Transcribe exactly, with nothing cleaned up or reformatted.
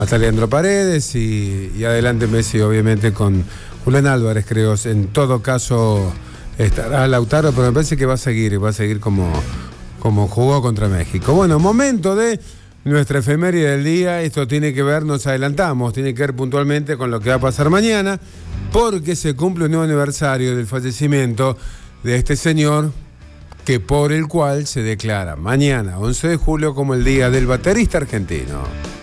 Hasta Leandro Paredes y, y adelante Messi, obviamente, con Julián Álvarez, creo. En todo caso estará Lautaro, pero me parece que va a seguir, va a seguir como, como jugó contra México. Bueno, momento de nuestra efeméride del día. Esto tiene que ver, nos adelantamos, tiene que ver puntualmente con lo que va a pasar mañana, porque se cumple un nuevo aniversario del fallecimiento de este señor, que por el cual se declara mañana, once de julio, como el Día del Baterista Argentino.